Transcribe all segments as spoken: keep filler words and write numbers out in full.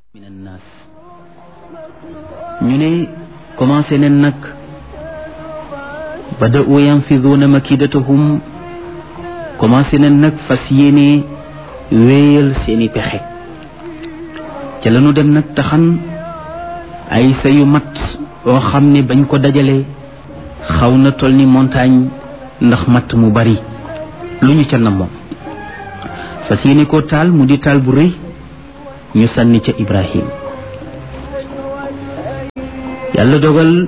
min annaas ñu ne commencé nen nag bada'u yanfiduuna makidatahum commencé nen nag fas yéene wéyal seeni pexe ca lañu dem nag taxan ay sa yu mat oo xam ne bañ ko dajale xaw na toll ni montagne ndax matt mu bari lu ñu ca namoon fas yéene ko taal mu di taal bu rëy ñu sànni ca Ibrahim yàlla dogal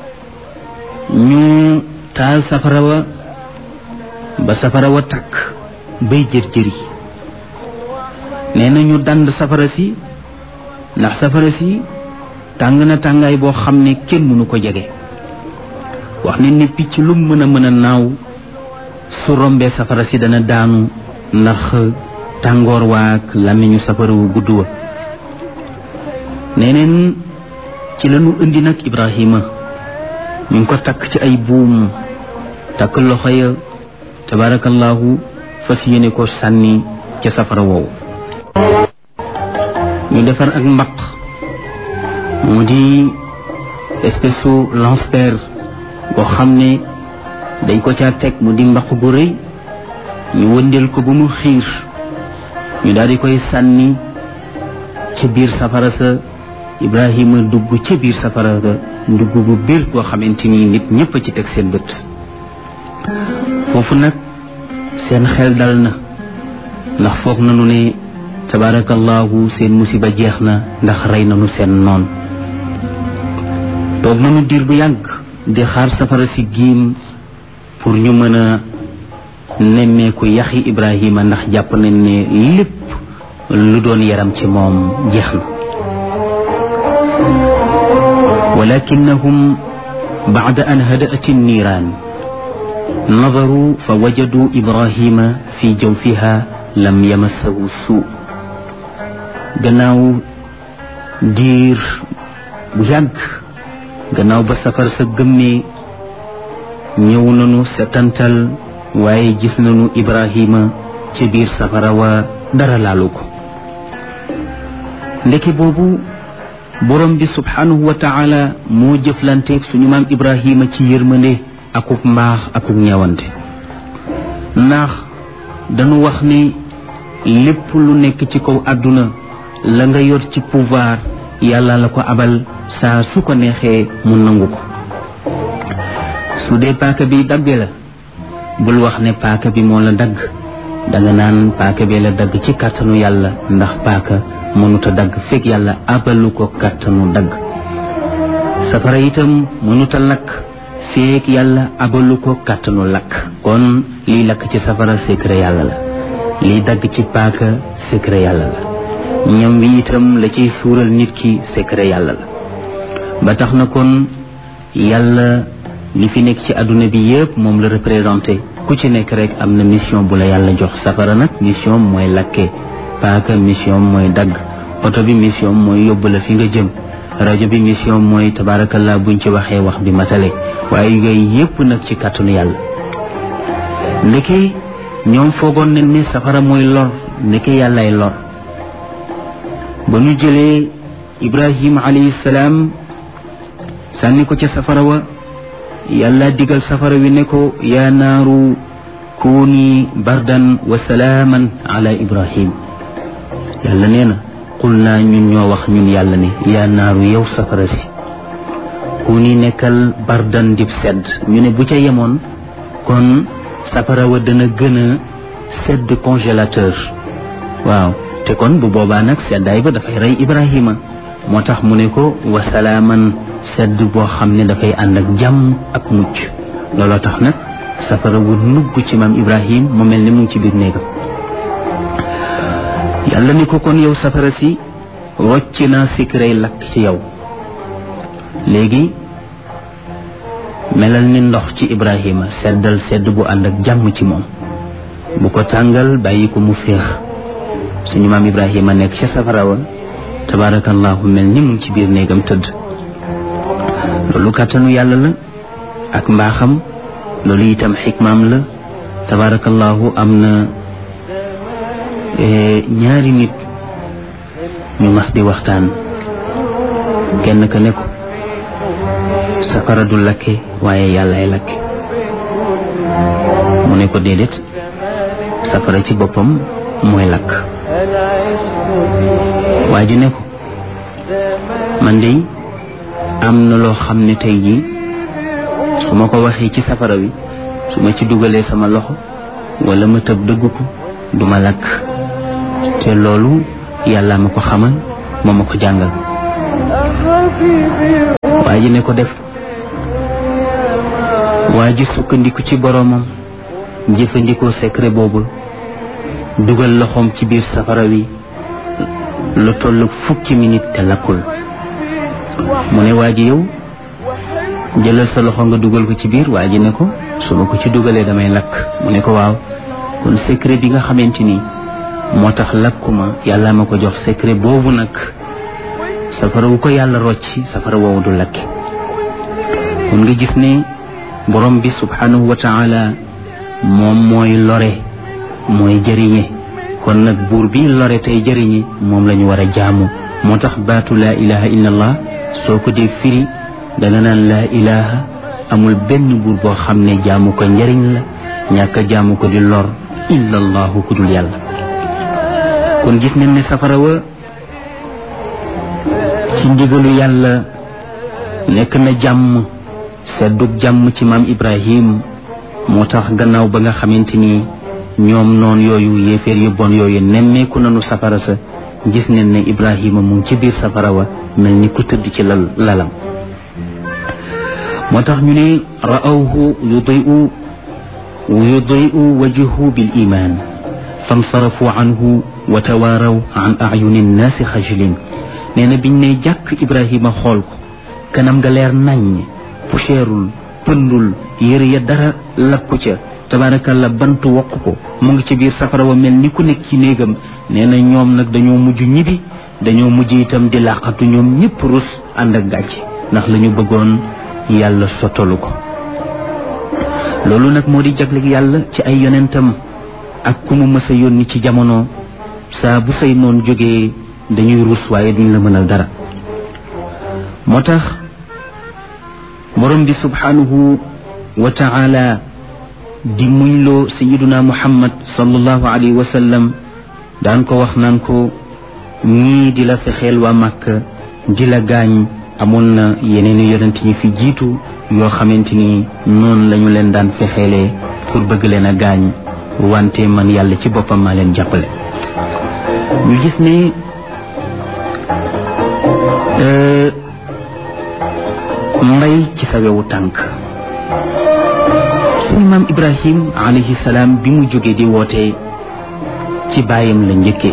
ñu taal safara wa ba safara wa takk bay jër-jëri nee na ñu dand safara si ndax safara si tàng na tàngaay boo xam ne kenn mënu ko jege wax ne ni picc lu mën a mën a naaw su rombee safara si dana daanu ndax tàngoor waak làmmiñu safara wu gudd wa neneen ci lañu indi nag Ibrahima ñu ngi ko takk ci ay buum takk loxo ya tabarakallahu fas yéene ko sànni ca safara woowu ñu defar ak mbaq mu di espèce u lance-pierre boo xam ne dañ ko caa teg mu di mbaq gu rëy ñu wëndeel ko ba mu xiir ñu daal di koy sànni ca biir safara sa Ibrahima dugg ca biir safara sa dugg bu biir koo xamante ni nit ñëpp a ci teg seen bët foofu nag seen xel dal na ndax foog nañu ne tabarakallahu seen musiba jeex na ndax rey nañu seen noon toog nañu diir bu yàgg di xaar safara si giim pour ñu mën a nemmeeku yaxi Ibrahima ndax jàpp nañ ne lépp lu doon yaram ci moom jeex na walakinnahum ba'da an hada'at an-niiraan nadaru fa wajadu Ibrahima fi jawfiha lam yamassahu suu gannaaw diir bu yàgg gannaaw ba safar sa gëmmee ñëw nañu setantal waaye gis nañu Ibrahima ci biir safara wa dara laalu ko ndeke boobu borom bi subhanahu wa taala moo jëflanteeg suñu maam Ibrahima ci yërmande akuk mbaax akuk ñeewante ndax dañu wax ni lépp lu nekk ci kaw àdduna la nga yor ci pouvoir yàlla la ko abal saa su ko neexee mu nangu ko su dee paaka bi dagge la bul wax ne paaka bi moo la dagg danga naan paaka bi la dagg ci kàttanu yàlla ndax paaka mënuta dagg fekk yàlla abalu ko kàttanu dagg safara itam mënuta lakk fekk yàlla abalu ko kàttanu lakk kon liy lakk ci safara secret yàlla la liy dagg ci paaka secret yàlla la ñam wi itam la ciy suural nit ki secret yàlla la ba tax na kon yàlla li fi nekk ci àdduna bi yépp moom la représenté ku ci nekk rek am na mission bu la yàlla jox safara nag mission mooy lakke paaka mission mooy dagg oto bi mission mooy yóbbu la fi nga jëm rajo bi mission mooy tabarakallah buñ ci waxee wax bi matale waaye yooyu yépp nag ci kàttanu yàlla ndeke ñoom foogoon nañ ne safara mooy lor ndeke yàllay lor ba ñu jëlee Ibrahima alayhi salaam sànni ko ca safara wa yàlla digal safara wi ne ko yaa naaru kuuni bardan wa salaaman ala Ibrahim yàlla nee na qul naa ñun ñoo wax ñun yàlla ne yaa naaru yow safara si kuuni nekkal bardan dib sedd ñu ne bu ca yemoon kon safara wa dana gën a sedd congélateur waaw te kon bu boobaa nag seddaay ba dafay rey Ibrahima moo tax mu ne ko wa salaaman sedd boo xam ne dafay ànd ak jàmm ak mucc looloo tax nag safara wu nugg ci maam Ibrahim mu mel ni mu ngi ci biir néegam yàlla ni ko kon yow safara si rocc naa sikiray lakk ci yow léegi melal ni ndox ci Ibrahima seddal sedd bu ànd ak jàmm ci moom bu ko tàngal bàyyi ko mu féex suñu maam Ibrahima nekk ca safara wa tabarakallahu mel ni mu ngi ci biir néegam tëdd loolu kàttanu yàlla la ak mbaaxam loolu itam xikmaam la tabarakallahu am na ñaari nit ñu mas di waxtaan kenn ka ne ko safara du lakke waaye yàllaay lakke mu ne ko déedéet safara ci boppam mooy lakk waa ji ne ko man de am na loo xam ne tey jii su ma ko waxee ci safara wi su ma ci dugalee sama loxo wala ma tëb dëgg ko du ma lakk te loolu yàlla ma ko xamal moo ma ko jàngal waa ji ne ko def waa ji sukkandiku ci boroomam jëfandikoo secret boobu dugal loxoom ci biir safara wi lu toll fukki minute te lakkul mu ne waa ji yow jëlal sa loxo nga dugal ko ci biir waa ji ne ko su ma ko ci dugalee damay lakk mu ne ko waaw kon secret bi nga xamante ni moo tax lakkuma yàlla ma ko jox secret boobu nag safara wu ko yàlla rocci safara woowu du lakki kon nga gis ne borom bi subhanahu wa taala moom mooy lore mooy jëriñe kon nag buur bi lore tey jëriñe moom la ñu war a jaamu moo tax baatu laa ilaha illa allah soo ko dee firi danga naan laa ilaha amul benn buur boo xam ne jaamu ko njëriñ la ñàkk a jaamu ko di lor illa allahu ku dul yàlla kon gis nañ ne safara wa ci ndigalu yàlla nekk na jàmm seddug jàmm ci maam Ibrahim moo tax gannaaw ba nga xamante ni ñoom noon yooyu yéeféer yu bon yooyu nemmeeku nanu safara sa gis nañ ne Ibrahima mu ngi ci biir safara wa mel ni ku tëdd ci lal lalam moo tax ñu ne ra'awhu yudi'u yudi'u wajhuhu bil iman fansarafu anhu wa tawaaraw an a'yuni nnaasi xajlin nee na biñ ne jàkk Ibrahima xool ko kanam nga leer naññ poussièreul pëndul yëre ya dara lakku ca tabaarakalla bant wokk ko mu ngi ci biir safara wa mel ni ku nekk ci néegam nee na ñoom nag dañoo mujj ñibbi dañoo mujj itam di làqatu ñoom ñëpp rus ànd ak gàcce ndax la ñu bëggoon yàlla sottalu ko loolu nag moo di jagleeg yàlla ci ay yonentam ak ku mu mës a yónni ci jamono saa bu say noon jógee dañuy rus waaye duñ la mënal dara moo tax borom bi subhanahu wa taala di muñloo sayiduna muhammad sallallahu alayhi wa sallam daan ko wax naan ko ñii di la fexeel waa Makka di la gaañ amoon na yeneen yonent yi fi jiitu yoo xamante ni noonu lañu leen daan fexeelee pour bëgg leen a gaañ wante man yàlla ci boppam maa leen jàppale ñu gis ne mbay ci sa wewu tànk suñu maam Ibrahim alayhi salaam bi mu jógee di woote ci baayam la njëkkee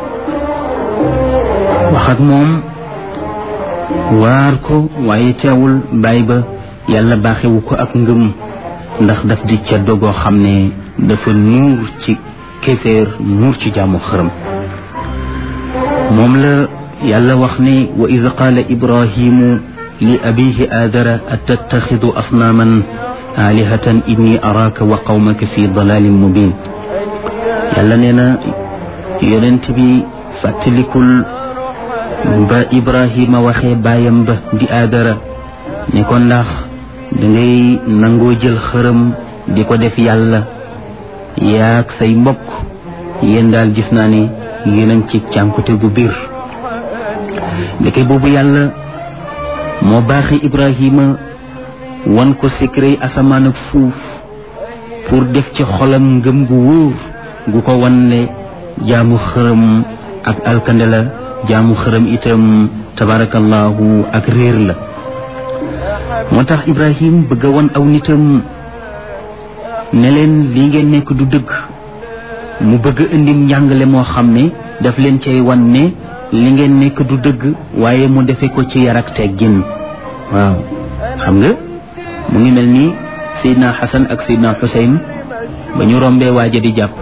wax ak moom waar ko waaye teewul baay ba yàlla baaxewu ko ak ngëm ndax daf di ca dogoo xam ne dafa nuur ci kéeféer nuur ci jaamu xërëm moom la yàlla wax ne wa id qaala ibrahimu li abihi aadara atattaxidu asnaaman aalihatan inni araaka wa qawmaka fi dalalin mubin yàlla nee na yonent bi fàttalikul ba ibrahima waxee baayam ba di aadara ne ko ndax dangay nangoo jël xërëm di ko def yàlla yaag say mbokk yéen daal gis naa ne yéen a ngi ci cànkute gu biir ndeke boobu yàlla moo baaxee ibrahima wan ko secret asamaan ak suuf pour def ci xolam ngëm gu wóor gu ko wan ne jaamu xërëm ak alkande la jaamu xërëm itam tabarakallahu ak réer la moo tax ibrahim bëgg a wan aw nitam ne leen li ngeen nekk du dëgg mu bëgg a indi njàngale moo xam ne daf leen cay wan ne li ngeen nekk du dëgg waaye mu defe ko ci yar ak teggin waaw xam nga mu ngi mel ni Seydina Xasan ak Seydina Xuseyn ba ñu rombee waaja di jàpp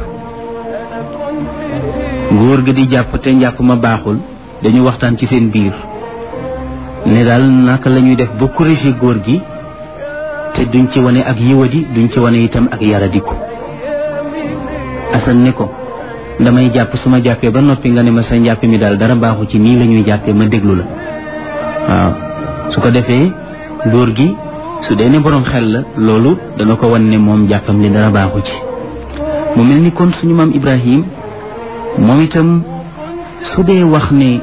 góor ga di jàpp te njàpp ma baaxul dañu waxtaan ci seen biir ne daal naka la ñuy def ba corriger góor gi te duñ ci wane ak yiwadi duñ ci wane itam ak yaradiku Asan ne ko damay jàpp su ma jàppee ba noppi nga ne ma sa njàpp mi daal dara baaxu ci nii la ñuy jàppee ma déglu la waaw su ko defee góor gi su dee ne borom xel la loolu dana ko wan ne moom jàppam li dara baaxu ci mu mel ni kon suñu maam Ibrahim moom itam su dee wax ne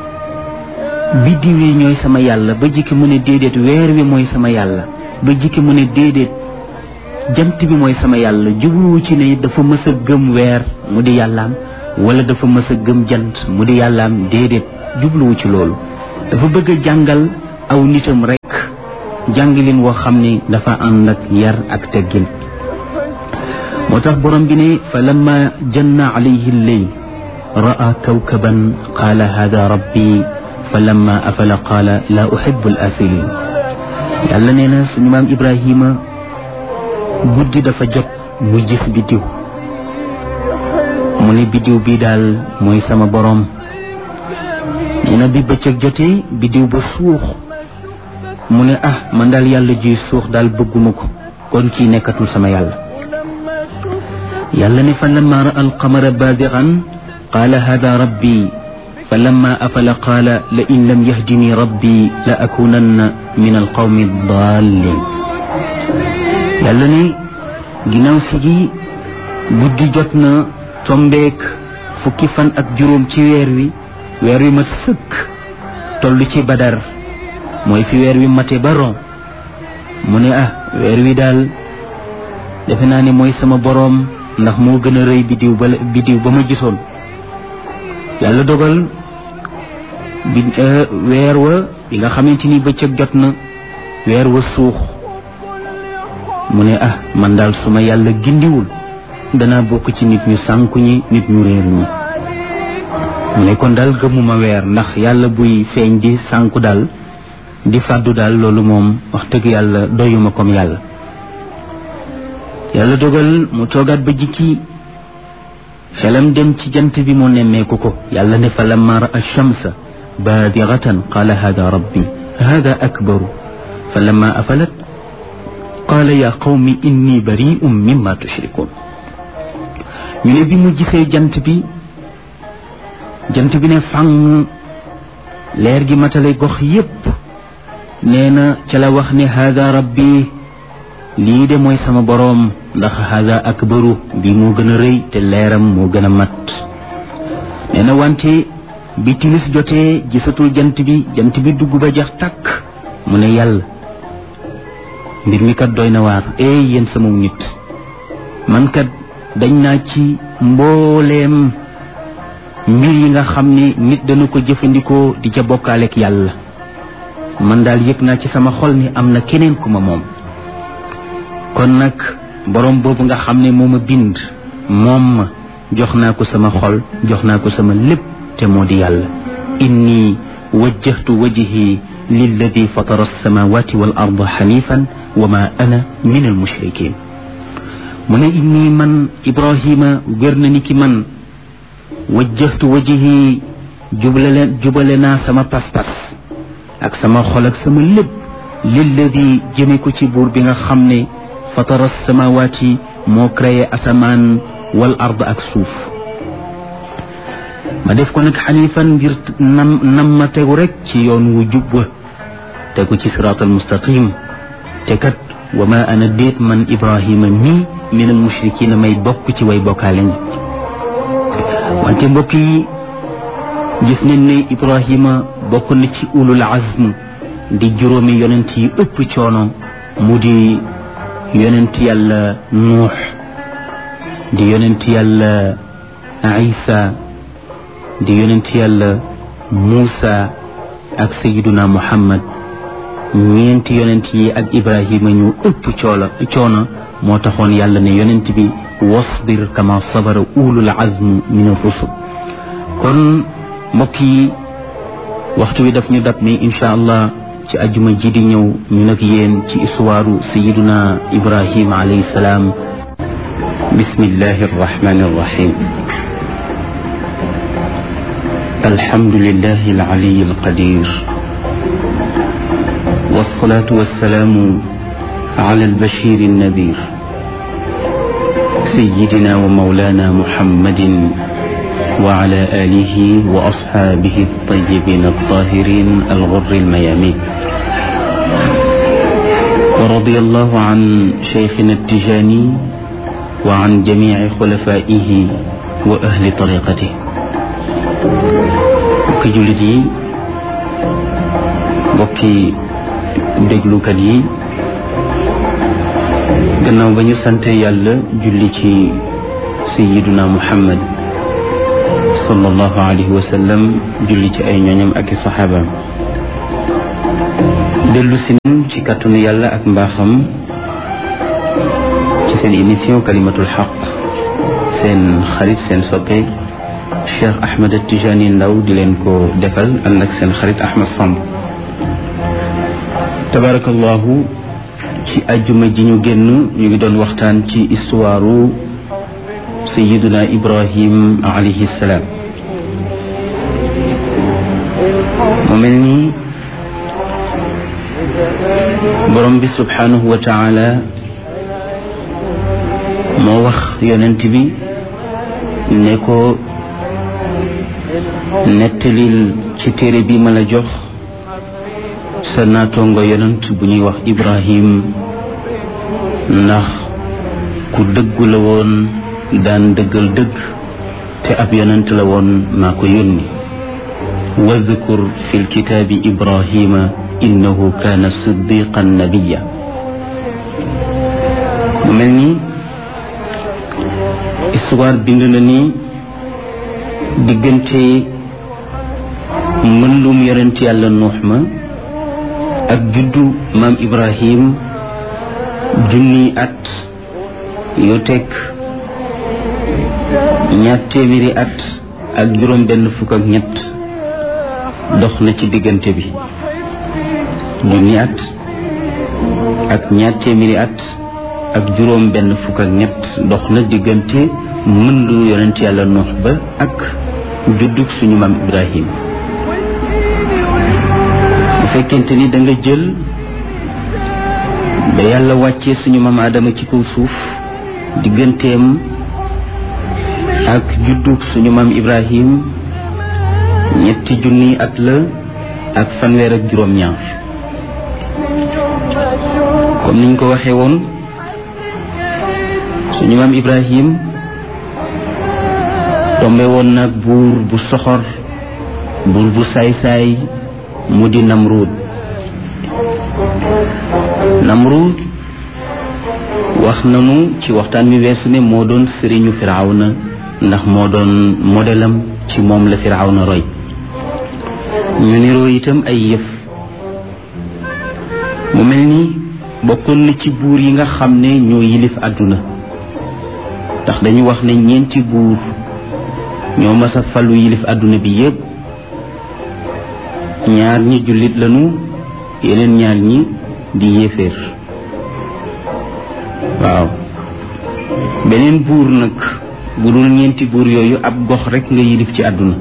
biddiw yi ñooy sama yàlla ba jikki mu ne déedéet weer wi mooy sama yàlla ba jikki mu ne déedéet jant bi mooy sama yàlla jubluwu ci ne dafa mës a gëm weer mu di yàllaam wala dafa mës a gëm jant mu di yàllaam déedéet jubluwu ci loolu dafa bëgg a jàngal aw nitam rek jàngalin woo xam ne dafa ànd ak yar ak teggin moo tax borom bi ne fa lamma janna alayhi lleyl ra'a kawkaban qaala hada rabbi fa lamma afala qaala laa uhibbu al afilin yàlla nee na suñu maam Ibrahima guddi dafa jot mu gis biddiw mu ne biddiw bii daal mooy sama borom nee na bi bëccëg jotee biddiw ba suux mu ne ah man daal yàlla juy suux daal bëgguma ko kon kii nekkatul sama yàlla yàlla ne fa lamma ra'a alqamara baadigan qaala hada rabbi fa lamma afala qaala la in lam yahdini rabbi la akunanna min alqawmi dallin yàlla ne ginnaaw si gi guddi jot na tombeek fukki fan ak juróom ci weer wi weer wi mat sëkk toll ci badar mooy fi weer wi mate ba ron mu ne ah weer wi daal defe naa ne mooy sama boroom ndax moo gën a rëy biddiw ba biddiw ba ma gisoon yàlla dogal bi weer wa bi nga xamante ni bëccëg jot na weer wa suux mu ne ah man daal suma yàlla gindiwul danaa bokk ci nit ñu sànku ñi nit ñu réer ñi mu ne kon daal gëmuma weer ndax yàlla buy feeñ di sànku daal di fàddu daal loolu moom wax dëgg yàlla doyuma comme yàlla yàlla dogal mu toogaat ba jikki xelam dem ci jant bi mu nemmeeku ko yàlla ne fa lamma ra'a shamsa baadiratan qaala hada rabbi hada akbaru fa lamma afalat qaala yaa qawmi inni bari'un mimma tushrikun ñu ne bi mu gisee jant bi jant bi ne fang leer gi matale gox yépp nee na ca la wax ne hada rabbi lii de mooy sama boroom ndax hada akbaru bi moo gën a rëy te leeram moo gën a mat nee na wante bi timis jotee gisatul jant bi jant bi dugg ba jeex tàkk mu ne yàlla mbir mi kat doy na waar ee yéen sama nit man kat dañ naa ci mbooleem mbir yi nga xam ne nit dana ko jëfandikoo di ca bokkaaleek yàlla man daal yëg naa ci sama xol ni am na keneen ku ma moom kon nag borom boobu nga xam ne moo ma bind moom ma jox naa ko sama xol jox naa ko sama lépp te moo di yàlla inni wajjahtu wajhi lilladi fatara alsamawati wal arda xanifan wa ma ana min almushrikin mu ne inni man Ibrahima wér na ni ki man wajjahtu wajhi jubale jubale naa sama pas-pas ak sama xol ak sama lépp lilladi jëme ko ci buur bi nga xam ne fatara alsamawati moo créé asamaan wal ard ak suuf ma def ko nag xanifan ngir nam nam ma tegu rek ci yoon wu jub wa tegu ci siraat al mustaqim te kat wa ma ana déet man Ibrahima mii min al mushrikiina may bokk ci way bokkaale ñi wante mbokk yi gis nañ ne Ibrahima bokk na ci ulul azm di juróomi yonent yi ëpp coono mu di yonent yàlla Nuux di yonent yàlla Isa di yonent yàlla Muusa ak Sayyiduna Muhammad ñeenti yonent yi ak Ibrahima ñu ëpp coola coono moo taxoon yàlla ne yonent bi wasbir kama sabara ulul azm min ar-rusul kon mbokk yi waxtu wi daf ñu dab ni incha allah ci ajuma ji di ñëw ñu nag yéen ci histoire Sayyiduna Ibrahima alayhi salaam bismillahi arrahmani arrahim alhamdulillahi al-ali al-qadir والصلاة والسلام على البشير النذير سيدنا ومولانا محمد وعلى آله وأصحابه الطيبين الطاهرين الغر الميامين ورضي الله عن شيخنا التجاني وعن جميع خلفائه وأهل طريقته bokki jullit yi bokki déglukat yi gannaaw ba ñu sante yàlla julli ci sayyiduna Muhammad sallallahu alayhi wa sallam julli ci ay ñoñam ak i saxaabaam dellu si nañ ci kàttanu yàlla ak mbaaxam ci seen émission kalimatul xaq seen xarit seen soppe Cheikh Ahmed Tijani Ndaw di leen ko defal ànd ak seen xarit Ahmed Samb tabarakallahu ci ajjuma ji ñu génn ñu ngi doon waxtaan ci histoire sayyiduna Ibrahim alayhi salaam mu mel ni borom bi subhanahu wa taala moo wax yonent bi ne ko nettalil ci téere bi ma la jox sa naatongo yonent bu ñuy wax Ibrahim ndax ku dëggu la woon daan dëggal dëgg te ab yonent la woon maa ko yónni wadkur fi lkitaabi Ibrahima innahu kaana siddiqan nabiyya mu mel ni histoire bind na ni diggante mëndum yonent yàlla Nuux ma ak juddu maam Ibrahim junni at yoo teg ñaar téeméeri at ak juróom benn fukk ak ñett dox na ci diggante bi junni at ak ñaar téeméeri at ak juróom benn fukk ak ñett dox na diggante mëndu yonent yàlla Nuux ba ak juddug suñu maam Ibrahim bu fekkente ni da nga jël ba yàlla wàccee suñu maam Adama ci kaw suuf digganteem ak juddug suñu maam Ibrahim ñetti junni at la ak fanweer ak juróom-ñaar comme niñ ko waxee woon suñu maam Ibrahim tombe woon nag buur bu soxor buur bu saay-saay mu di Namruud Namruud wax nanu ci waxtaan mi weesu ne moo doon sëriñu Firawna ndax moo doon modelam ci moom la Firawna roy ñu niroo itam ay yëf mu mel ni bokkoon na ci buur yi nga xam ne ñoo yilif àdduna ndax dañu wax ne ñeenti buur ñoo mas a falu yilif àdduna bi yépp ñaar ñi jullit lañu yeneen ñaar ñi di yéeféer waaw beneen buur nag bu dul ñeenti buur yooyu ab gox rekk nga yilif ci àdduna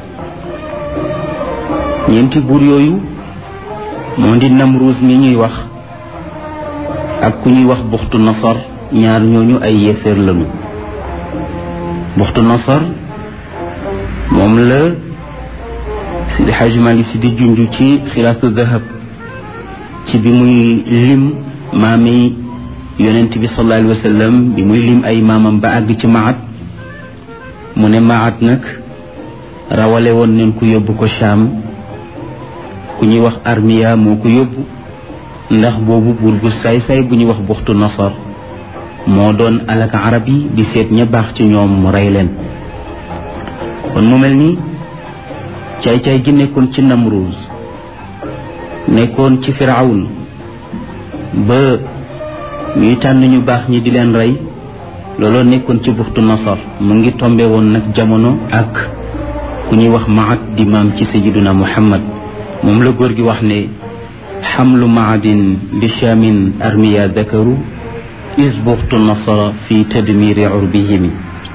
ñeenti buur yooyu moo di Namruus mi ñuy wax ak ku ñuy wax Buxtu Nasar ñaar ñooñu ay yéeféer lañu Buxtu Nasar moom la Sidi Xaaji Maalik Si di junj ci xilaasu dahab ci bi muy lim maami yonent bi sallallahu alayhi wa sallam bi muy lim ay maamam ba àgg ci Maat mu ne Maat nag rawale woon neen ku yóbbu ko Shaam ku ñuy wax Armiya moo ko yóbbu ndax boobu buur bu saay-saay bu ñuy wax Buxtu Nasar moo doon alak arab yi di seet ña baax ci ñoom mu rey leen kon mu mel ni caay-caay gi nekkoon ci Namruuz nekkoon ci Firawun ba ñuy tànn ñu baax ñi di leen rey looloo nekkoon ci Buxtu Nasar mu ngi tombe woon nag jamono ak ku ñuy wax Maat di maam ci sayyiduna Muhammad moom la góor gi wax ne xamlu maadin li Shaamin armiya dakaru is Buxtu Nasara fi tadmiri urbihimi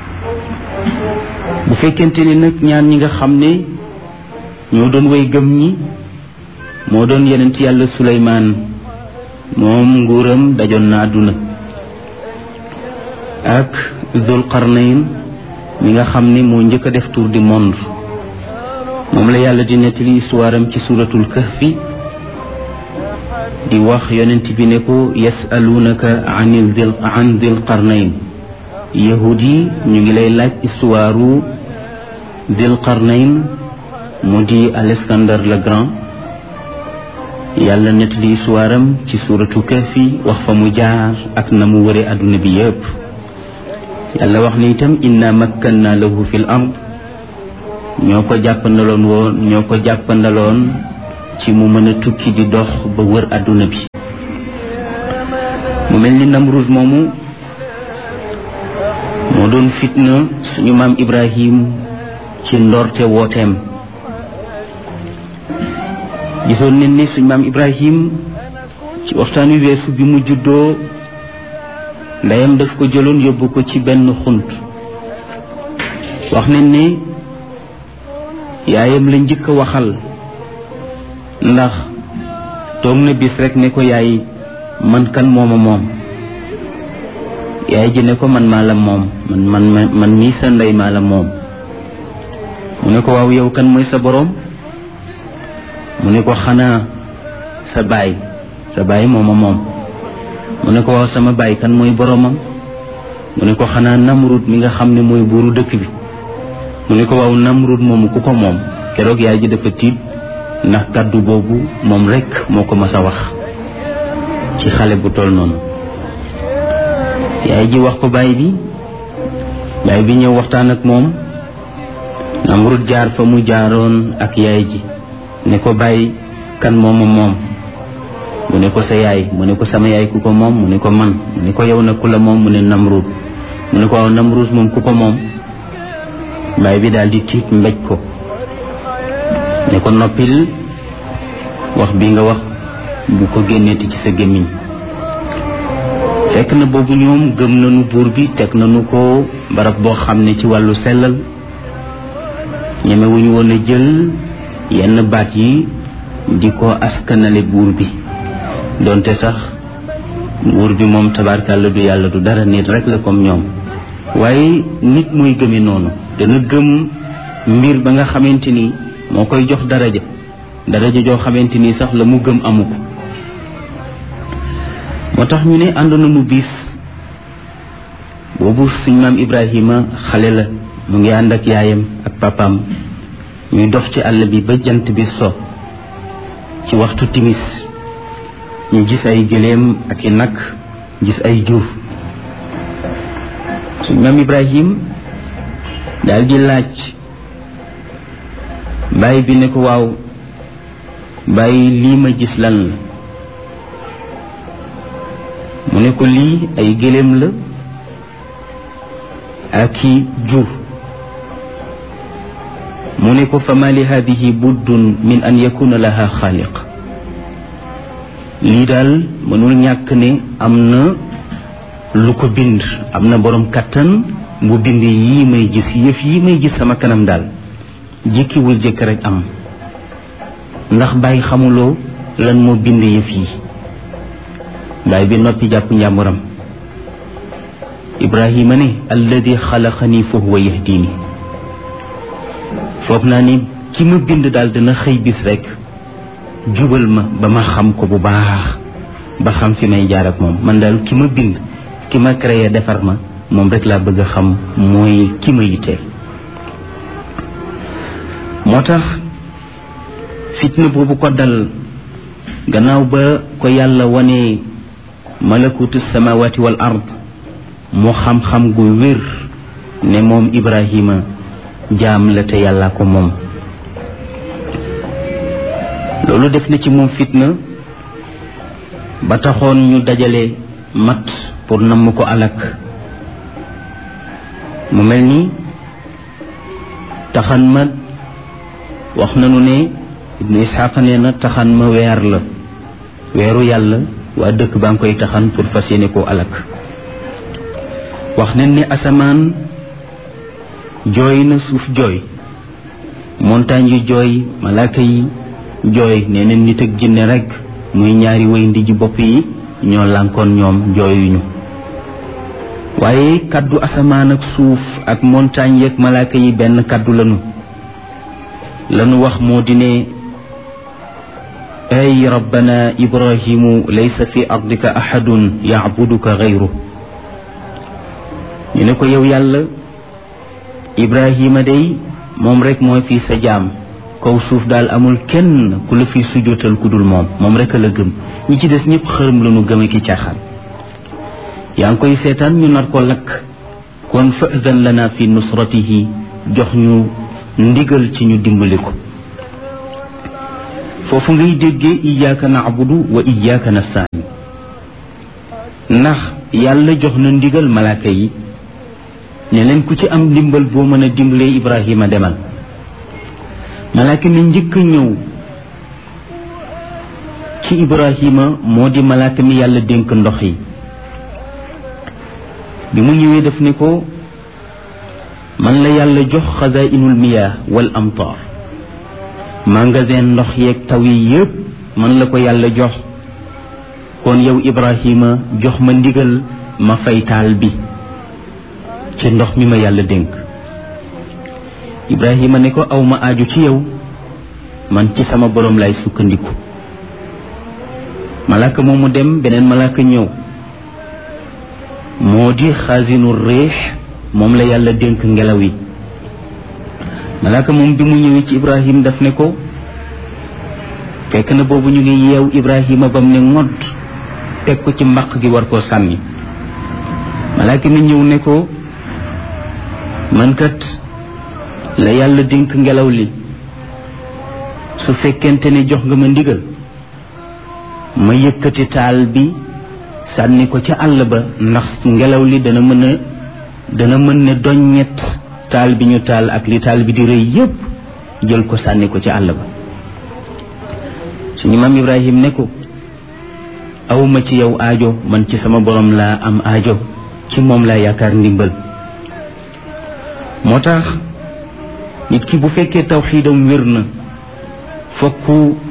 bu fekkente ni nag ñaan ñi nga xam ne ñoo doon way gëm ñi moo doon yonent yàlla Suleymaan moom nguuram dajoon na àdduna ak Dul Qarnayn mi nga xam ne moo njëkk a def tour du monde moom la yàlla di nettali histoire am ci suratul kahfi di wax yonent bi ne ko yasalunaka anil dil an dil qarnayn yahud yi ñu ngi lay laaj histoire dil qarnayn mu di Alexandre le Grand yàlla nettali histoire am ci suratul kahfi wax fa mu jaar ak na mu wëre adduna bi yépp yàlla wax ni itam inna makkanna lahu fil ard ñoo ko jàppandaloon woon ñoo ko jàppandaloon ci mu mën a tukki di dox ba wër adduna bi mu mel ni Namrud moomu moo doon fitna suñu maam Ibrahim ci ndorte wooteem gisoon nañ ni suñu maam Ibrahim ci waxtaan wi weesu bi mu juddoo ndeyam daf ko jëloon yóbbu ko ci benn xunt wax nañ ne yaayam la njëkk a waxal ndax toog na bis rek ne ko yaay man kan mooma moom yaay ji ne ko man maa la moom man man man mii sa ndey maa la moom mu ne ko waaw yow kan mooy sa boroom mu ne ko xanaa sa baay sa baay mooma moom mu ne ko waaw sama baay kan mooy boroomam mu ne ko xanaa Namrud mi nga xam ne mooy buuru dëkk bi mu ne ko waaw Namrud moomu ku ko moom keroog yaay ji dafa tiit ndax kàddu boobu moom rekk moo ko mas a wax ci xale bu toll noonu yaay ji wax ko baay bi baay bi ñëw waxtaan ak moom Namrud jaar fa mu jaaroon ak yaay ji ne ko baay kan mooma moom mu ne ko sa yaay mu ne ko sama yaay ku ko moom mu ne ko man mu ne ko yow nag ku la moom mu ne Namrud mu ne ko waaw Namrud moom ku ko moom baay bi daal di tiit mbéj ko ne ko noppil wax bi nga wax bu ko génneeti ci sa gémmiñ fekk na boobu ñoom gëm nañu buur bi teg nañu ko barab boo xam ne ci wàllu sellal ñemewuñu woon a jël yenn baat yi di ko askanale buur bi donte sax buur bi moom tabarkàlla du yàlla du dara nit rek la comme ñoom waaye nit mooy gëme noonu dana gëm mbir ba nga xamante ni moo koy jox daraja daraja joo xamante ni sax la mu gëm amu ko moo tax ñu ne ànd nañu bis boobu suñ maam Ibrahima xale la mu ngi ànd ak yaayam ak papaam ñuy dox ci àll bi ba jant bi so ci waxtu timis ñu gis ay gëléem ak i nag gis ay jur suñ maam Ibrahim daal di laaj baay bi ne ko waaw bàyyi lii ma gis lan la mu ne ko lii ay gëléem la ak i jur mu ne ko fama li hadihi buddun min an yakuna laha xaaliq lii daal mënul ñàkk ne am na lu ko bind am na boroom kattan bu bind yii may gis yëf yi may gis sama kanam daal jékkiwul jëkk rek am ndax bàyyi xamuloo lan moo bind yëf yi baay bi noppi jàpp njàmburam Ibrahima ne alladi xalaqani fa huwa yahdini foog naa ni ki ma bind daal dina xëy bis rek jubal ma ba ma xam ko bu baax ba xam fi may jaar ak moom man daal ki ma bind ki ma créé defar ma moom rek laa bëgg a xam mooy ki ma yitteel moo tax fitna boobu ko dal gannaaw ba ko yàlla wane malakutu samawati wal ard mu xam-xam gu wér ne moom Ibrahima jaam la te yàlla ko moom loolu def na ci moom fitna ba taxoon ñu dajale mat pour namm ko alak mu mel ni taxan ma wax nañu ne Ibnu Isxaaq nee na taxan ma weer la weeru yàlla waa dëkk baa ngi koy taxan pour fas yéene koo alak wax nañ ne asamaan jooy na suuf jooy montagne yi jooy malaaka yi jooy nee na nit ak jinne rekk muy ñaari way ndiji bopp yi ñoo lànkoon ñoom jooyuñu waaye kaddu asamaan ak suuf ak montagne yeeg malaaka yi benn kaddu lanu lanu wax moo di ne ay rabbana ibrahimu laysa fi ardika ahadun yacbuduka gayru ñu ne ko yow yàlla ibrahima day moom rek mooy fii sa jaam kaw suuf daal amul kenn ku la fi sujjóotal ku dul moom moom rek la gëm ñi ci des ñëpp xërëm la nu gëm ki caaxaan yaa ngi koy seetaan ñu nar ko lakk kon fa'dan lana fi nusratihi jox ñu ndigal ci ñu dimbali ko foofu ngay déggee iyyaka na'budu wa iyyaka nasta'in ndax yàlla jox na ndigal malaaka yi ne leen ku ci am ndimbal boo mën a dimbalee ibrahima demal malaaka mi njëkk a ñëw ci ibrahima moo di malaaka mi yàlla dénk ndox yi bi mu ñëwee def ni ko man la yàlla jox xazainul miyaah wal amtaar magasin ndox yeeg taw yi yépp man la ko yàlla jox kon yow ibrahima jox ma ndigal ma fay taal bi ci ndox mi ma yàlla dénk ibrahima ne ko aw ma aaju ci yow man ci sama borom lay sukkandiku malaaka moomu dem beneen malaaka ñëw moo di xaasinu réex moom la yàlla dénk ngelaw yi malaaka moom bi mu ñëwee ci ibrahim daf ne ko fekk na boobu ñu ngi yeew ibrahima bam ne ngodd teg ko ci mbaq gi war koo sànni malaaka mi ñëw ne ko man kat la yàlla dénk ngelaw li su fekkente ne jox nga ma ndigal ma yëkkati taal bi sànni ko ca àll ba ndax ngelaw li dana mën a dana mën ne doññet taal bi ñu taal ak li taal bi di rëy yépp jël ko sànni ko ca àll ba suñu maam ibrahim ne ko awma ci yow aajo man ci sama borom laa am aajo ci moom laa yaakaar ndimbal moo tax nit ki bu fekkee tawxiidam wér na fokk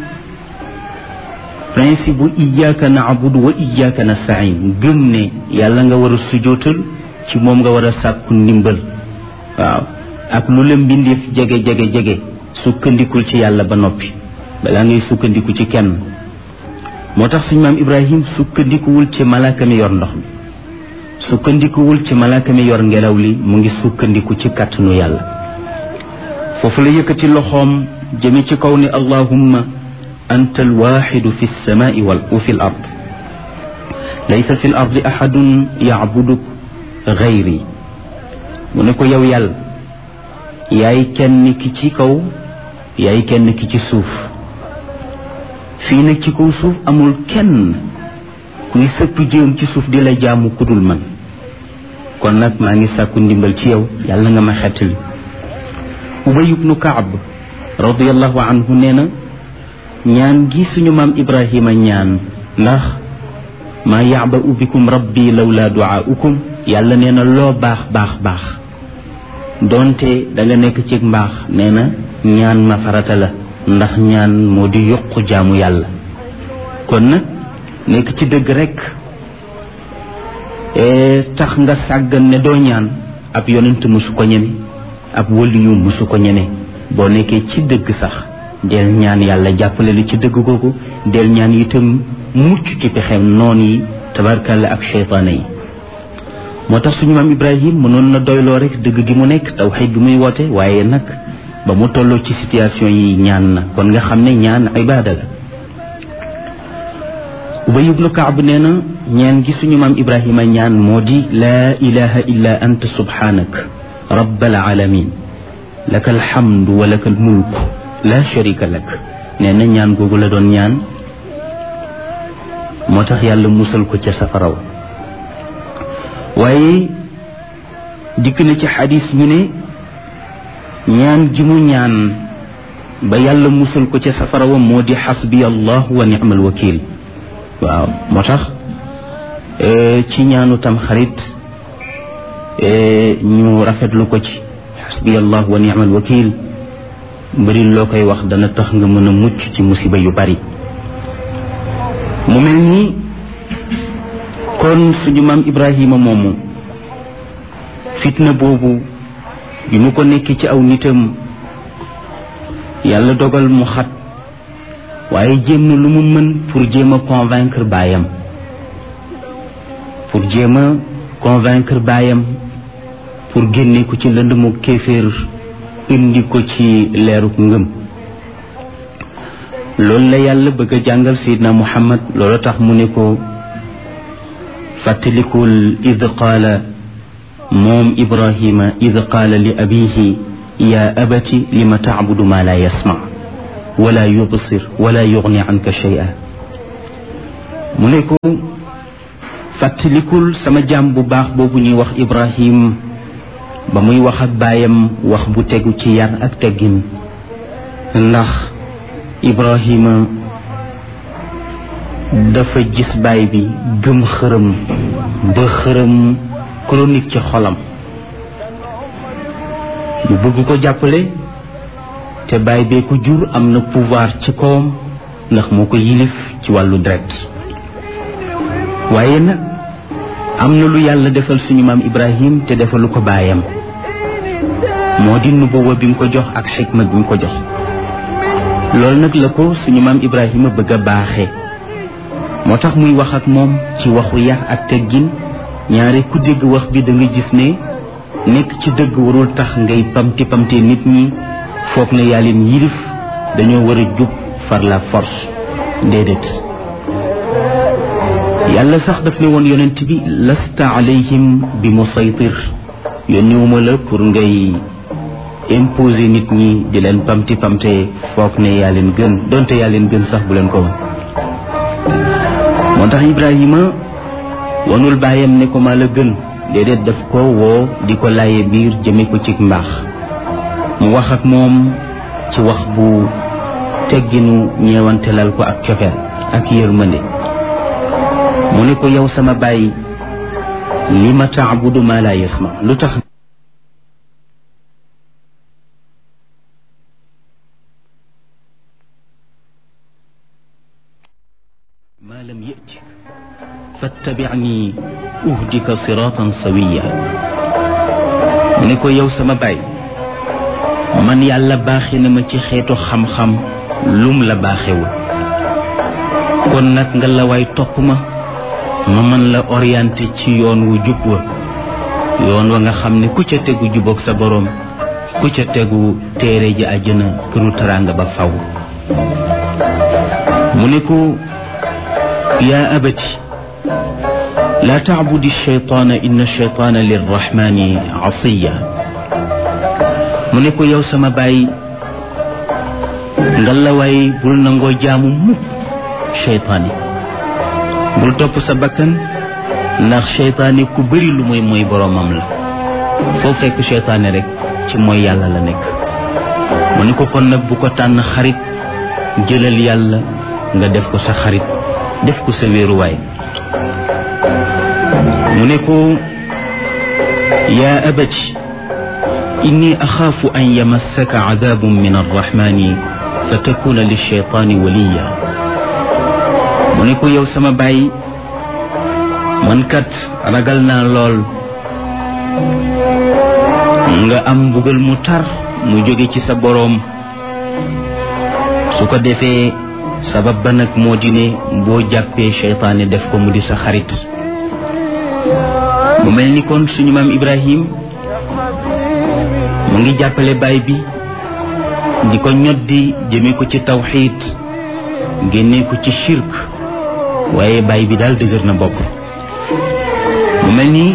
principe bu iyyaka na'budu wa iyyaka nasta'in gëm ne yàlla nga war a sujootal ci moom nga war a sàkku ndimbal waaw ak lu la mbindeef jege jege jege sukkandikul ci yàlla ba noppi balaa ngay sukkandiku ci kenn moo tax suñu maam ibrahim sukkandikuwul ci malaaka mi yor ndox mi sukkandikuwul ci malaaka mi yor ngelaw li mu ngi sukkandiku ci kàttanu yàlla foofu la yëkkati loxoom jëme ci kaw ni allahumma anta alwaxidu fi lsamai wal fi l ard laysa fi l ardi axadun yacbuduk gayri mu ne ko yow yàlla yaay kenn ki ci kaw yaay kenn ki ci suuf fii nag ci kaw suuf amul kenn kuy sëpp jëm ci suuf di la jaamu kudul man kon nag maa ngi sàkku ndimbal ci yow yàlla nga ma xettali Ubay ibnu Kaab radiyallahu anhu nee na ñaan gi suñu maam ibrahima ñaan ndax maa ya'ba'u bikum rabbi lawla du'aa'ukum yàlla nee na loo baax baax baax doonte da nga nekk ci mbaax nee na ñaan ma farata la ndax ñaan moo di yokku jaamu yàlla kon nag nekk ci dëgg rekk tax nga sàggan ne doo ñaan ab yonent musu ko ñeme ab waliyu musu ko ñeme boo nekkee ci dëgg sax del ñaan yàlla jàppale li ci dëgg googu del ñaan itam mucc ci pexeem noon yi tabarkalla ak cheytaane yi moo tax suñu maam ibrahim mënoon na doyloo rek dëgg gi mu nekk tawxiid bi muy woote waaye nag ba mu tolloo ci situation yi ñaan na kon nga xam ne ñaan ibaada la Ubay ibnu Kaab nee na ñaan gi suñu maam ibrahima ñaan moo di laa ilaha illa anta subhanak rabbal alamin laka alhamdu wa laka almulk la sharika lak nee na ñaan googu la doon ñaan moo tax yàlla musal ko ca safaraw waaye dikk na ci xadis ñu ne ñaan gi mu ñaan ba yàlla musal ko ca safarawa moo di xasbi allah wa ni'mal wakil waaw moo tax ci ñaanu tam xarit ñu rafetlu ko ci xasbi allah wa ni'mal wakil bëri loo koy wax dana tax nga mën a mucc ci musiba yu bari mu mel ni kon suñu maam ibrahima moomu fitna boobu bi mu ko nekk ci aw nitam yàlla dogal mu xat waaye jéem na lu mu mën pour jéem a convaincre baayam pour jéem a convaincre baayam pour génne ko ci lëndëmu kéeféer indi ko ci leeruk ngëm loolu la yàlla bëgg a jàngal Seydina Muhammad loolu tax mu ne ko fàttalikul id qaala moom Ibrahima id qaala li abihi yaa abati lima tacbudu maa laa yasma wala yubsir wala yugni anka shay'a mu ne ko fàttalikul sama jaam bu baax boobu ñuy wax Ibrahim ba muy wax ak baayam wax bu tegu ci yar ak teggin ndax Ibrahima dafa gis baay bi gëm xërëm ba xërëm chronique ci xolam mu bëgg ko jàppale te baay bee ko jur am na pouvoir ci kawam ndax moo ko yilif ci wàllu deret waaye nag am na lu yàlla defal suñu maam Ibrahim te defalu ko baayam moo di nubuwa bi mu ko jox ak xikma bi mu ko jox loolu nag la ko suñu maam Ibrahima bëgg a baaxee moo tax muy wax ak moom ci waxu yar ak teggin ñaare ku dégg wax bi da nga gis ne nekk ci dëgg warul tax ngay pamti pamte nit ñi foog ne yaa leen yilif dañoo war a jub par la force déedéet yàlla sax daf ne woon yonent bi lasta alayhim bi musaytir yónniwuma la pour ngay imposer nit ñi di leen pamti pamte foog ne yaa leen gën donte yaa leen gën sax bu leen ko woon moo tax Ibrahima wanul baayam ne ko maa la gën déedéet daf ko woo di ko laaye biir jëme ko ci mbaax mu wax ak moom ci wax bu tegginu ñeewantelal ko ak cofeel ak yërmande mu ne ko yow sama baay li ma taabudu ma la yasma lu tax ma lam yati fattabi'ni uhdika siratan sawiya mu ne ko yow sama baay man yàlla baaxi na ma ci xeetu xam-xam lum la baaxewul kon nag nga la waay topp ma ma mën la orienté ci yoon wu jub wa yoon wa nga xam ne ku ca tegu juboog sa boroom ku ca tegu téere ji àjjana këru teraanga ba faw mu ne ko yaa abati laa taabudi shaytaana inna shaytaana lirrahmani asiya mu ne ko yow sama baay nga la waay bul nangoo jaamu mukk shaytaani bul topp sa bakkan ndax shaytaani ku bëri lu muy mooy boroomam la foo fekk shaytaani rek ci mooy yàlla la nekk mu ne ko kon nag bu ko tànn xarit jëlal yàlla nga def ko sa xarit def ko sa wéeruwaay mu ne ko yaa abati inni axaafu an yamassaka cadaabun min arrahmani fa takuna lilcheytaani waliya mu ne ko yow sama baay man kat ragal naa lool nga am mbugal mu tar mu jóge ci sa boroom su ko defee sabab ba nag moo di ne boo jàppee cheytaane def ko mu di sa xarit mu mel ni kon suñu maam Ibrahim mu ngi jàppale baay bi di ko ñoddi jëme ko ci tawxiid génne ko ci shirk waaye baay bi daal dëgër na bopp mu mel ni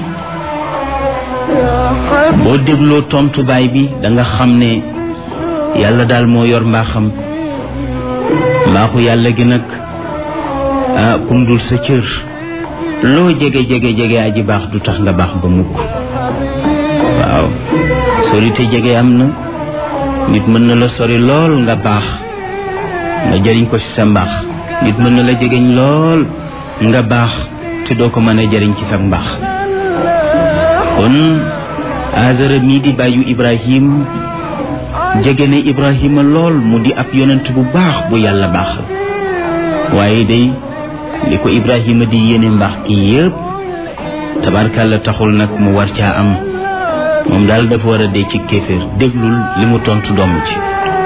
boo dégloo tontu baay bi da nga xam ne yàlla daal moo yor mbaaxam mbaaxu yàlla gi nag ah kum dul sa cër loo jege jege jege aji baax du tax nga baax ba mukk waaw sorite jege am na nit mën na la sori lool nga baax nga jëriñ ko ci sa mbaax nit mën na la jegeñ lool nga baax te doo ko mën a jëriñ ci sa mbaax kon Aazara mii di bàyyu Ibrahim jege ne Ibrahima lool mu di ab yonent bu baax bu yàlla baaxal waaye day li ko Ibrahima di yéene mbaax gi yépp tabarkàlla taxul nag mu war caa am moom daal dafa war a dee ci kéeféer déglul li mu tontu doom ci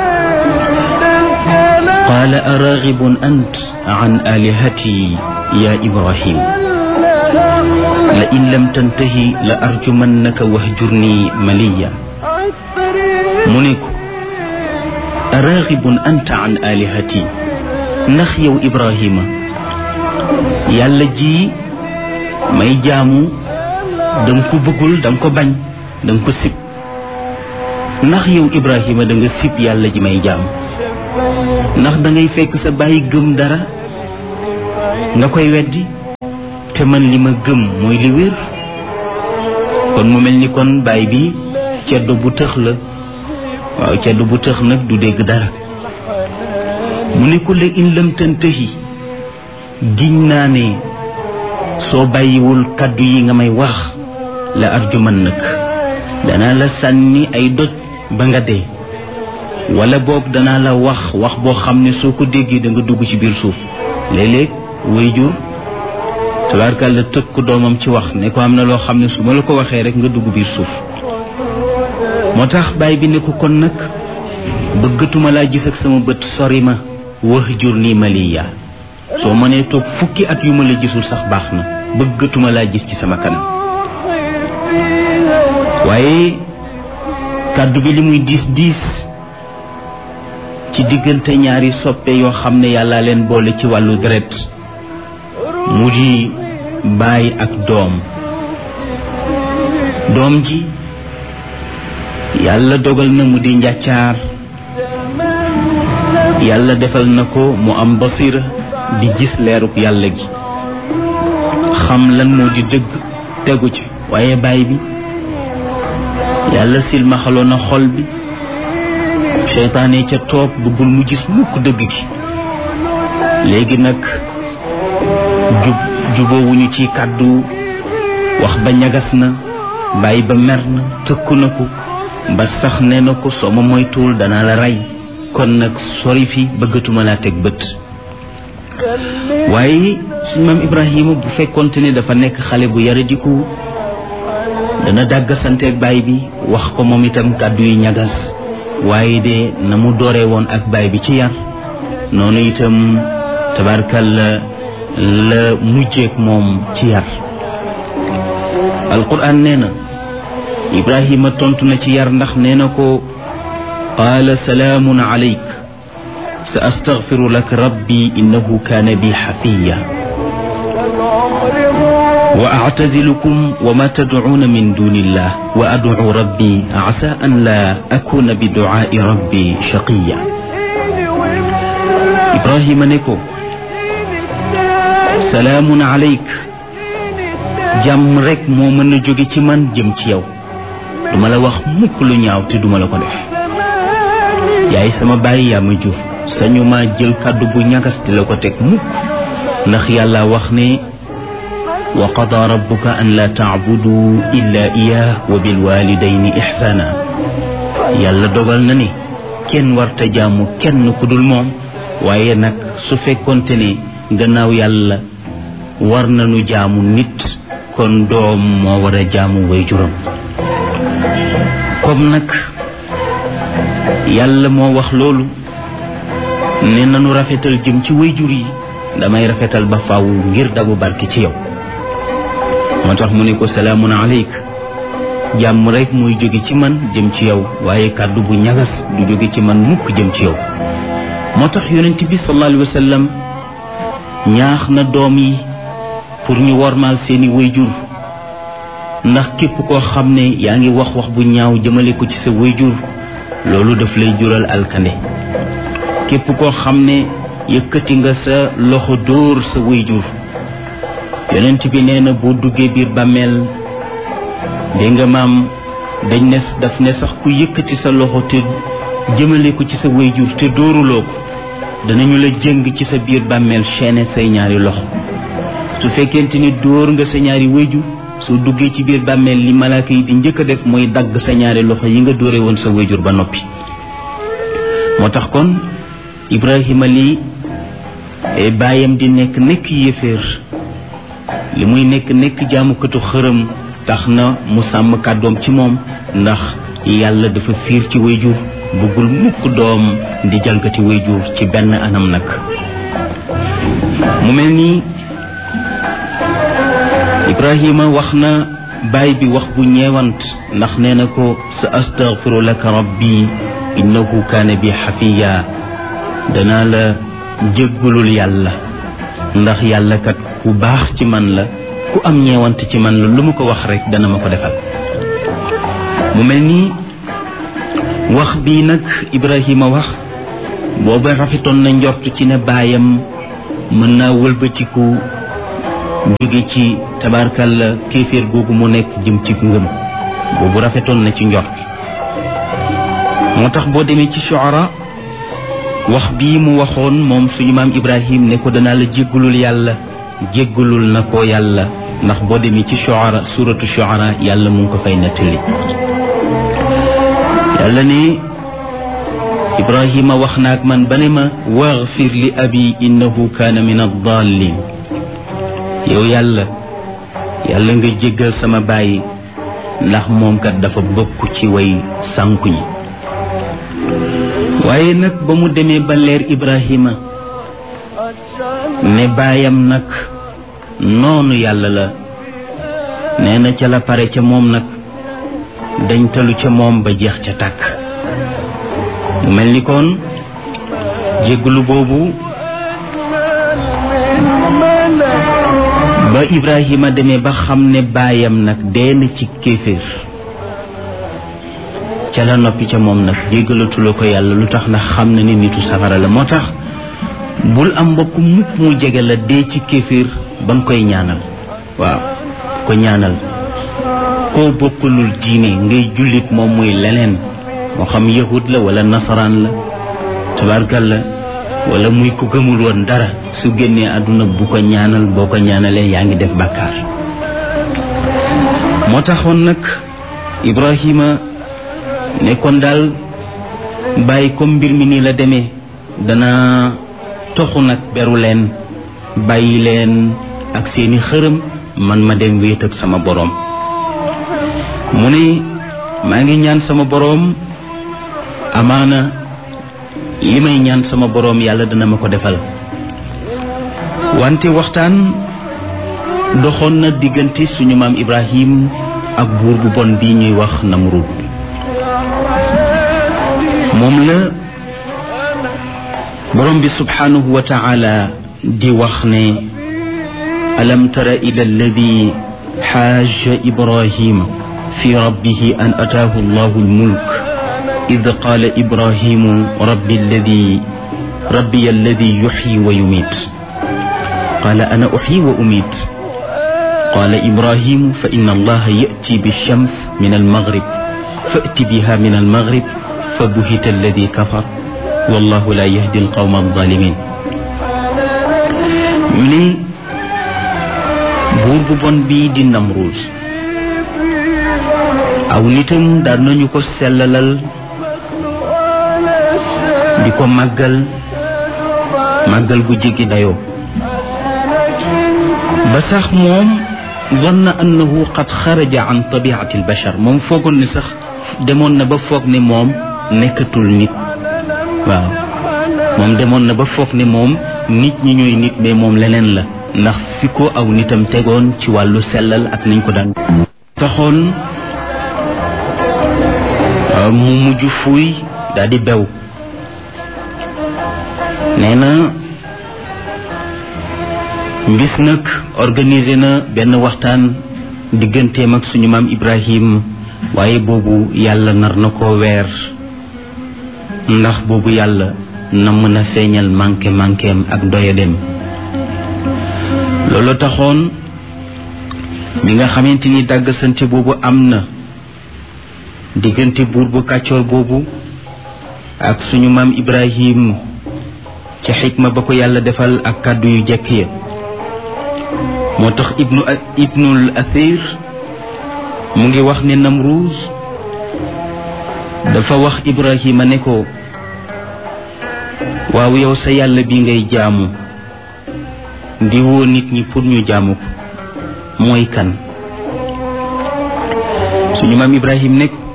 qaala araghibun ant an alihati ya Ibrahim la in lam tantahi la arjumannaka wahjurni maliya mu ne ko araghibun anta an alihati ndax yow Ibrahima yàlla ji may jaamu danga ko bëggul danga ko bañ danga ko sib ndax yow Ibrahima danga sib yàlla ji may jaamu ndax dangay fekk sa bàyyi gëm dara nga koy weddi te man li ma gëm mooy li wér kon mu mel ni kon baay bi ceddo bu tëx la waaw ceddo bu tëx nag du dégg dara mu ne ko la in lam tantahi giñ naa ne soo bàyyiwul kàddu yi nga may wax la arjuman nag danaa la sànni ay doj ba nga dee wala boog danaa la wax wax boo xam ne soo ko déggee da nga dugg ci biir suuf léeg-léeg waajur tabaarkalla tëkk ko doomam ci wax ne ko am na loo xam ne su ma la ko waxee rek nga dugg biir suuf moo tax baay bi ne ko kon nag bëggatuma laa gis ak sama bët sori ma wax jur nii maliya soo mënee toog fukki at yu ma la gisul sax baax na bëggatuma laa gis ci sama kanam waaye kàddu bi li muy diis diis ci diggante ñaari soppe yoo xam ne yàlla leen boole ci wàllu deret mu di baay ak doom doom ji yàlla dogal na mu di njàccaar yàlla defal na ko mu am basira di gis leeruk yàlla gi xam lan moo di dëgg tegu ci waaye baay bi yàlla silmaxaloon na xol bi seytaane ca toog bëggul mu gis mukk dëgg gi léegi nag jub jubóowuñu ci kàddu wax ba ñagas na baay ba mer na tëkku na ko ba sax nee na ko soo ma moytuwul danaa la rey kon nag sori fi bëggatuma laa teg bët waaye suñ maam Ibrahima bu fekkonte ne dafa nekk xale bu yaradiku dana dàgg santeeg baay bi wax ko moom itam kàddu yi ñagas waaye de na mu dooree woon ak baay bi ci yar noonu itam tabarkalla la mujjeek moom ci yar alquran nee na Ibrahima tontu na ci yar ndax nee na ko qaala salaamun alayk sa astaghfiru lak rabbi innahu kaana bi xafiya wa actazilukum wa ma tadcuuna min duni illah wa adcu rabbi asa an la akuna bi ducaai rabbi shaqiya Ibrahima ne ko salaamun alayk jàmm rek moo mën a jóge ci man jëm ci yow duma la wax mukk lu ñaaw te duma la ko def yaay sama baay yaa ma jur sañu ma jël kàddu bu ñagas te la ko teg mukk ndax yàlla wax ne wa qadaa rabbuka an la taabudu illa iyaah wa bil walidayni ixsaana yàlla dogal na ne kenn warta jaamu kenn ku dul moom waaye nag su fekkonte ne gannaaw yàlla war nañu jaamu nit kon doom moo war a jaamu waajuram comme nag yàlla moo wax loolu ne nanu rafetal jëm ci waajur yi damay rafetal ba faaw ngir dagu barke ci yow moo tax mu ne ko salaamun aleyk jàmm rek muy jóge ci man jëm ci yow waaye kàddu bu ñagas du jóge ci man mukk jëm ci yow moo tax yonent bi sallallahu alayhi wa sallam ñaax na doom yi pour ñu wormaal seeni waajur ndax képp koo xam ne yaa ngi wax wax bu ñaaw jëmale ko ci sa waajur loolu daf lay jural alkande képp koo xam ne yëkkati nga sa loxo dóor sa waajur yonent bi nee na boo duggee biir bàmmeel dégg nga maam dañ ne daf ne sax ku yëkkati sa loxo te jëmale ko ci sa waajur te dóoruloo ko danañu la jëng ci sa biir bàmmeel chaîné say ñaari loxo su fekkente ni dóor nga sa ñaari waajur soo duggee ci biir bàmmeel li malaaka yi di njëkk a def mooy dagg sa ñaari loxo yi nga dóore woon sa waajur ba noppi moo tax kon Ibrahima lii baayam di nekk nekk yéeféer li muy nekk nekk jaamukatu xërëm tax na mu sàmm kàddoom ci moom ndax yàlla dafa fiir ci wayjur bëggul mukk doom di jalgati wayjur ci benn anam nag mu mel ni Ibrahima wax na baay bi wax bu ñeewant ndax nee na ko sa astaghfiru laka rabbi innahu kaana bi xafiya danaa la jéggulul yàlla ndax yàlla kat ku baax ci man la ku am ñeewant ci man la lu ma ko wax rek dana ma ko defal mu mel ni wax bii nag Ibrahima wax booba rafetoon na njort ci ne baayam mën naa wëlbatiku jóge ci tabarkalla kéeféer googu mu nekk jëm ci ngëm boobu rafetoon na ci njort moo tax boo demee ci Shuara wax bii mu waxoon moom suñu maam Ibrahim ne ko danaa la jéggulul yàlla jéggulul na ko yàlla ndax boo demee ci Shuara suratu Shuara yàlla mu ngi ko fay nettali yàlla ne Ibrahima wax na ak man ba ne ma waghfir li abi innahu kaana min ad-dallin yow yàlla yàlla nga jéggal sama baay ndax moom kat dafa bokk ci way sànku ñi waaye nag ba mu demee ba leer Ibrahima ne baayam nag noonu yàlla la nee na ca la pare ca moom nag dañ talu ca moom ba jeex ca tàkk mu mel ni kon jégglu boobu ba Ibrahima demee ba xam ne baayam nag dee na ci kéeféer ca la noppi ca moom nag jéggalatula ko yàlla lu tax ndax xam na ni nitu safara la moo tax bul am mbokk mukk mu jege la dee ci kéeféer ba nga koy ñaanal waaw ko ñaanal koo bokkulul diine ngay jullit moom muy leneen moo xam yahud la wala nasaraan la tabarkalla wala muy ko gëmul woon dara su génnee àdduna bu ko ñaanal boo ko ñaanalee yaa ngi def bàkkaar moo taxoon nag Ibrahima ne kon daal bàyyi comme mbir mi nii la demee dana toxu nag beru leen bàyyi leen ak seeni xërëm man ma dem wéet ak sama boroom mu ne maa ngi ñaan sama boroom amaana li may ñaan sama boroom yàlla dana ma ko defal wante waxtaan doxoon na diggante suñu maam Ibrahim ak buur bu bon bi ñuy wax Namrud moom la boroom bi subhanahu wa ta'ala di wax ne alam tara ila alladi xaaja Ibrahima fi rabbihi an ataahu allahu almulk إذ قال إبراهيم ربي الذي ربي الذي يحيي ويميت قال أنا أحيي وأميت قال إبراهيم فإن الله يأتي بالشمس من المغرب فأت بها من المغرب فبهت الذي كفر والله لا يهدي القوم الظالمين من buur bu bon bii di Namruus aw nitam daan nañu ko sellalal di ko màggal màggal gu jéggi dayoo ba sax moom zanna annahu qad xaraja an tabiati albashar moom foogoon ne sax demoon na ba foog ne moom nekkatul nit waaw moom demoon na ba foog ne moom nit ñi ñooy nit mais moom leneen la ndax fi ko aw nitam tegoon ci wàllu sellal ak niñ ko daan taxoon mu mujj fuuy daal di bew nee na bis nag organisé na benn waxtaan digganteem ak suñu maam Ibrahim waaye boobu yàlla nar na koo weer ndax boobu yàlla na mën a feeñal manqué manquéem ak doyadem loolu taxoon bi nga xamante ni dàggasante boobu am na diggante buur bu kàccoor boobu ak suñu maam Ibrahim ci xikma ba ko yàlla defal ak kàddu yu jekk ya moo tax ibnu ibnul athir mu ngi wax ne Namruus dafa wax Ibrahima ne ko waaw yow sa yàlla bi ngay jaamu di woo nit ñi pour ñu jaamu ko mooy kan suñu maam Ibrahim ne ko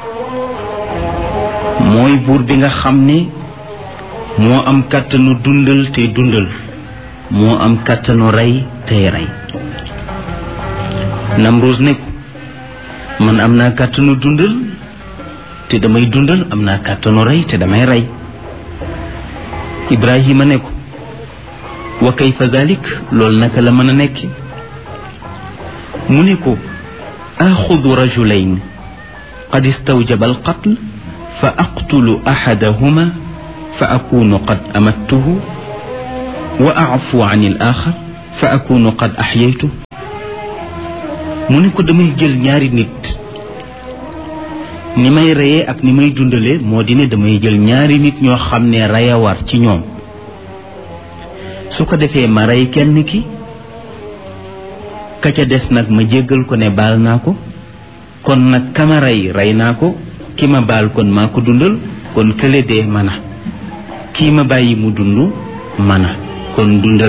mooy buur bi nga xam ne moo am kàttanu dundal te dundal moo am kàttanu rey tey rey. Namruus ne ko man am naa kàttanu dundal te damay dundal am naa kàttanu rey te damay rey. Ibrahima ne ko wa kayfa dalik loolu naka la mën a nekk mu ne ko axudu rajulayn qad istawjaba alqatl fa aqtulu axadahuma fa akunu qad amattuhu wa afu an al axar fa akunu qad axyaytu mu ne ko damay jël ñaari nit ni may reyee ak ni may dundalee moo di ne damay jël ñaari nit ñoo xam ne reya war ci ñoom su ko defee ma rey kenn ki ka ca des nag ma jéggal ko ne baal naa ko kon nag kama rey rey naa ko ki ma baal kon maa ko dundal kon kële dee mana kii ma bàyyi mu dund mana kon dundal